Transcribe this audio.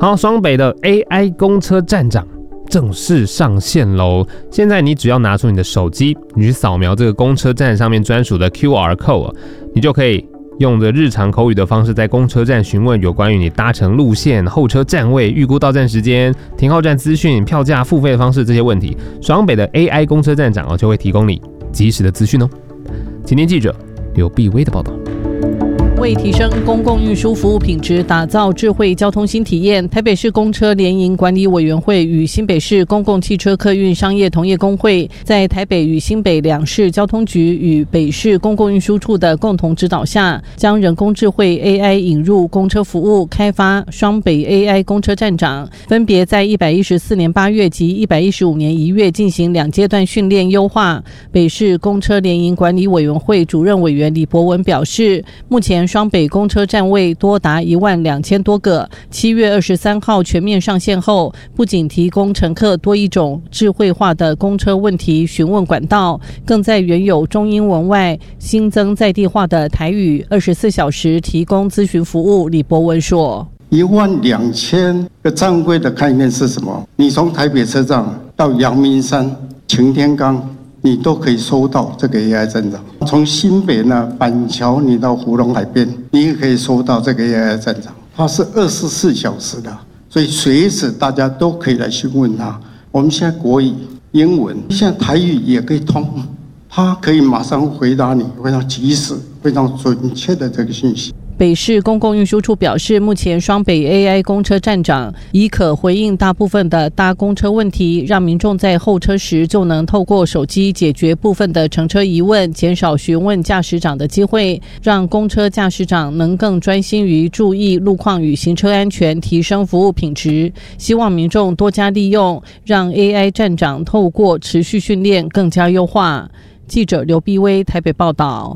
好，双北的 AI 公车站长正式上线喽！现在你只要拿出你的手机，你去扫描这个公车站上面专属的 QR code， 你就可以用着日常口语的方式，在公车站询问有关于你搭乘路线、候车站位、预估到站时间、停靠站资讯、票价、付费的方式这些问题。双北的 AI 公车站长就会提供你及时的资讯哦。今天记者刘碧薇的报道。 为提升公共运输服务品质，打造智慧交通新体验，台北市公车联营管理委员会与新北市公共汽车客运商业同业公会，在台北与新北两市交通局与北市公共运输处的共同指导下，将人工智慧 AI 引入公车服务，开发双北 AI 公车站长，分别在114年8月及115年1月进行2阶段训练优化。北市公车联营管理委员会主任委员李博文表示，目前双北公车站位多达12000多个，7月23号全面上线后，不仅提供乘客多一种智慧化的公车问题询问管道，更在原有中英文外新增在地化的台语24小时提供咨询服务。李博文说 ，12000个站位的概念是什么？你从台北车站到阳明山、擎天岗，你都可以收到这个 AI 站长。从新北呢板桥，你到湖龙海边，你也可以收到这个 AI 站长。它是24小时的，所以随时大家都可以来询问他。我们现在国语、英文，现在台语也可以通，他可以马上回答你，非常及时、非常准确的这个信息。 北市公共运输处表示，目前双北 AI 公车站长已可回应大部分的搭公车问题，让民众在候车时就能透过手机解决部分的乘车疑问，减少询问驾驶长的机会，让公车驾驶长能更专心于注意路况与行车安全，提升服务品质。希望民众多加利用，让 AI 站长透过持续训练更加优化。记者刘碧薇台北报道。